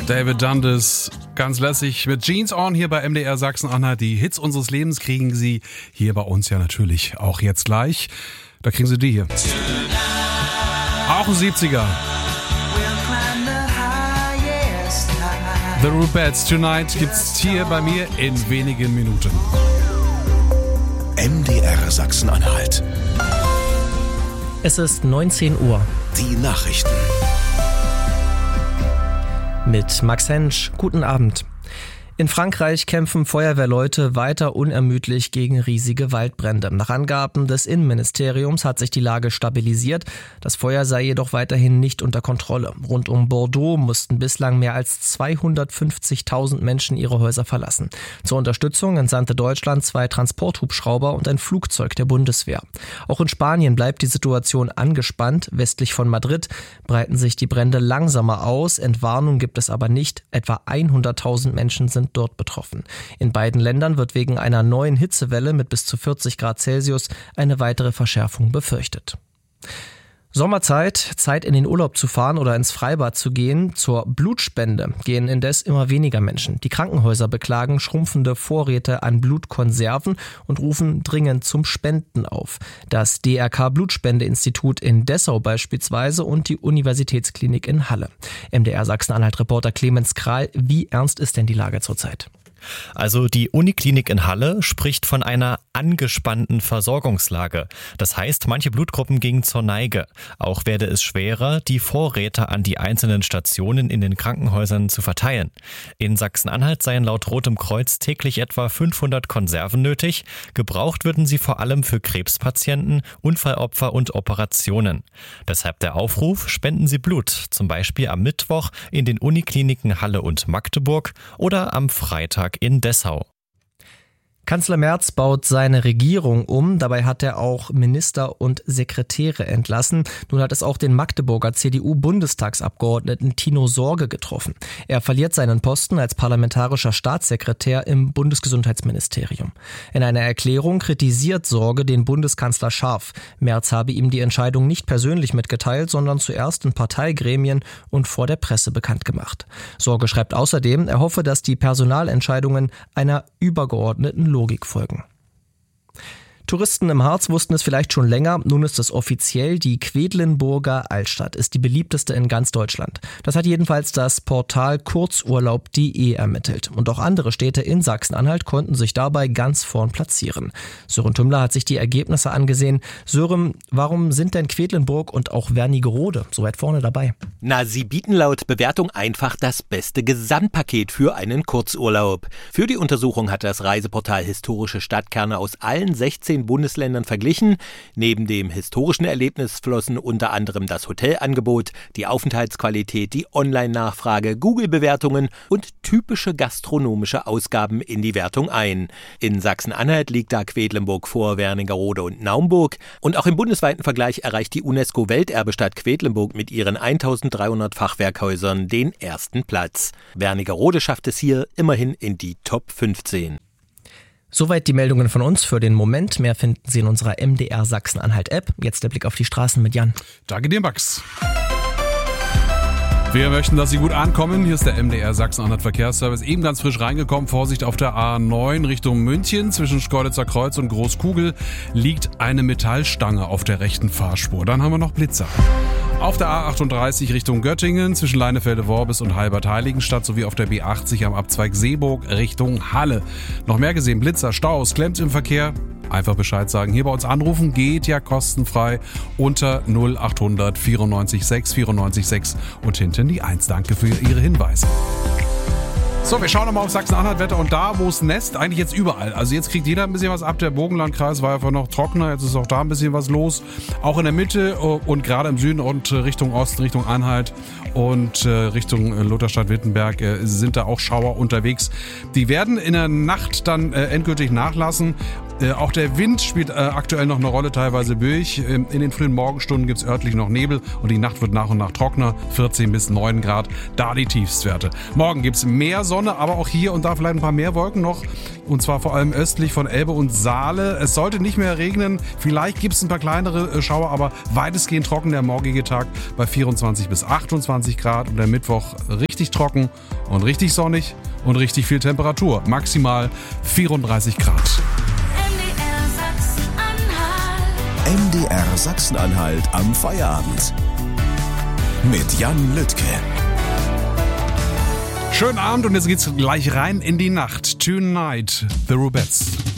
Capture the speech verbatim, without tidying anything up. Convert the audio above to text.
David Dundas, ganz lässig mit Jeans On hier bei M D R Sachsen-Anhalt. Die Hits unseres Lebens kriegen Sie hier bei uns ja natürlich auch jetzt gleich. Da kriegen Sie die hier. Auch ein siebziger. The Rubettes, Tonight gibt's hier bei mir in wenigen Minuten. M D R Sachsen-Anhalt. Es ist neunzehn Uhr. Die Nachrichten. Mit Max Hensch. Guten Abend. In Frankreich kämpfen Feuerwehrleute weiter unermüdlich gegen riesige Waldbrände. Nach Angaben des Innenministeriums hat sich die Lage stabilisiert. Das Feuer sei jedoch weiterhin nicht unter Kontrolle. Rund um Bordeaux mussten bislang mehr als zweihundertfünfzigtausend Menschen ihre Häuser verlassen. Zur Unterstützung entsandte Deutschland zwei Transporthubschrauber und ein Flugzeug der Bundeswehr. Auch in Spanien bleibt die Situation angespannt. Westlich von Madrid breiten sich die Brände langsamer aus. Entwarnung gibt es aber nicht. Etwa hunderttausend Menschen sind dort betroffen. In beiden Ländern wird wegen einer neuen Hitzewelle mit bis zu vierzig Grad Celsius eine weitere Verschärfung befürchtet. Sommerzeit, Zeit in den Urlaub zu fahren oder ins Freibad zu gehen. Zur Blutspende gehen indes immer weniger Menschen. Die Krankenhäuser beklagen schrumpfende Vorräte an Blutkonserven und rufen dringend zum Spenden auf. Das D R K-Blutspendeinstitut in Dessau beispielsweise und die Universitätsklinik in Halle. M D R Sachsen-Anhalt-Reporter Clemens Kral, wie ernst ist denn die Lage zurzeit? Also die Uniklinik in Halle spricht von einer angespannten Versorgungslage. Das heißt, manche Blutgruppen gingen zur Neige. Auch werde es schwerer, die Vorräte an die einzelnen Stationen in den Krankenhäusern zu verteilen. In Sachsen-Anhalt seien laut Rotem Kreuz täglich etwa fünfhundert Konserven nötig. Gebraucht würden sie vor allem für Krebspatienten, Unfallopfer und Operationen. Deshalb der Aufruf, spenden Sie Blut, zum Beispiel am Mittwoch in den Unikliniken Halle und Magdeburg oder am Freitag in Dessau. Kanzler Merz baut seine Regierung um. Dabei hat er auch Minister und Sekretäre entlassen. Nun hat es auch den Magdeburger C D U-Bundestagsabgeordneten Tino Sorge getroffen. Er verliert seinen Posten als parlamentarischer Staatssekretär im Bundesgesundheitsministerium. In einer Erklärung kritisiert Sorge den Bundeskanzler scharf. Merz habe ihm die Entscheidung nicht persönlich mitgeteilt, sondern zuerst in Parteigremien und vor der Presse bekannt gemacht. Sorge schreibt außerdem, er hoffe, dass die Personalentscheidungen einer übergeordneten Logik folgen. Touristen im Harz wussten es vielleicht schon länger, nun ist es offiziell, die Quedlinburger Altstadt ist die beliebteste in ganz Deutschland. Das hat jedenfalls das Portal kurzurlaub punkt de ermittelt. Und auch andere Städte in Sachsen-Anhalt konnten sich dabei ganz vorn platzieren. Sören Tümmler hat sich die Ergebnisse angesehen. Sören, warum sind denn Quedlinburg und auch Wernigerode so weit vorne dabei? Na, sie bieten laut Bewertung einfach das beste Gesamtpaket für einen Kurzurlaub. Für die Untersuchung hat das Reiseportal Historische Stadtkerne aus allen sechzehn Bundesländern verglichen. Neben dem historischen Erlebnis flossen unter anderem das Hotelangebot, die Aufenthaltsqualität, die Online-Nachfrage, Google-Bewertungen und typische gastronomische Ausgaben in die Wertung ein. In Sachsen-Anhalt liegt da Quedlinburg vor Wernigerode und Naumburg. Und auch im bundesweiten Vergleich erreicht die UNESCO-Welterbestadt Quedlinburg mit ihren eintausenddreihundert Fachwerkhäusern den ersten Platz. Wernigerode schafft es hier immerhin in die Top fünfzehn. Soweit die Meldungen von uns für den Moment. Mehr finden Sie in unserer M D R Sachsen-Anhalt-App. Jetzt der Blick auf die Straßen mit Jan. Danke dir, Max. Wir möchten, dass Sie gut ankommen. Hier ist der M D R Sachsen-Anhalt Verkehrsservice. Eben ganz frisch reingekommen. Vorsicht auf der A neun Richtung München. Zwischen Schkeuditzer Kreuz und Großkugel liegt eine Metallstange auf der rechten Fahrspur. Dann haben wir noch Blitzer. Auf der A achtunddreißig Richtung Göttingen zwischen Leinefelde-Worbis und Halbert-Heiligenstadt sowie auf der B achtzig am Abzweig Seeburg Richtung Halle. Noch mehr gesehen, Blitzer, Staus, klemmt im Verkehr. Einfach Bescheid sagen. Hier bei uns anrufen geht ja kostenfrei unter null achthundert vierundneunzig sechs vierundneunzig sechs und hinten die eins. Danke für Ihre Hinweise. So, wir schauen nochmal auf Sachsen-Anhalt-Wetter und da, wo es nässt, eigentlich jetzt überall. Also jetzt kriegt jeder ein bisschen was ab. Der Burgenlandkreis war einfach noch trockener, jetzt ist auch da ein bisschen was los. Auch in der Mitte und gerade im Süden und Richtung Osten, Richtung Anhalt und Richtung Lutherstadt-Wittenberg sind da auch Schauer unterwegs. Die werden in der Nacht dann endgültig nachlassen. Auch der Wind spielt aktuell noch eine Rolle, teilweise böig. In den frühen Morgenstunden gibt es örtlich noch Nebel und die Nacht wird nach und nach trockener. vierzehn bis neun Grad, da die Tiefstwerte. Morgen gibt es mehr Sonne. Sonne, aber auch hier und da vielleicht ein paar mehr Wolken noch. Und zwar vor allem östlich von Elbe und Saale. Es sollte nicht mehr regnen. Vielleicht gibt es ein paar kleinere Schauer, aber weitestgehend trocken der morgige Tag bei vierundzwanzig bis achtundzwanzig Grad. Und der Mittwoch richtig trocken und richtig sonnig und richtig viel Temperatur. Maximal vierunddreißig Grad. M D R Sachsen-Anhalt am Feierabend. Mit Jan Lüttke. Schönen Abend und jetzt geht's gleich rein in die Nacht. Tonight, The Rubettes.